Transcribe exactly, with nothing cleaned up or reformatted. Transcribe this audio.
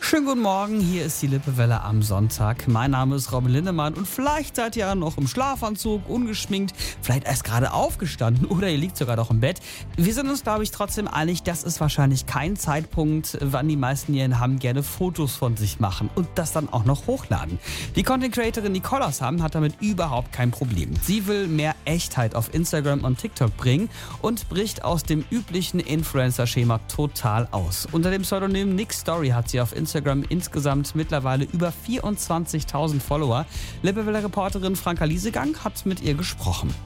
Schönen guten Morgen, hier ist die Lippewelle am Sonntag. Mein Name ist Robin Lindemann und vielleicht seid ihr ja noch im Schlafanzug, ungeschminkt, vielleicht erst gerade aufgestanden oder ihr liegt sogar noch im Bett. Wir sind uns, glaube ich, trotzdem einig, das ist wahrscheinlich kein Zeitpunkt, wann die meisten hier haben gerne Fotos von sich machen und das dann auch noch hochladen. Die Content Creatorin Nicole aus Hamm hat damit überhaupt kein Problem. Sie will mehr Echtheit auf Instagram und TikTok bringen und bricht aus dem üblichen Influencer-Schema total aus. Unter dem Pseudonym Nick Story hat sie auf Instagram insgesamt mittlerweile über vierundzwanzigtausend Follower. Lippewelle-Reporterin Franka Liesegang hat mit ihr gesprochen.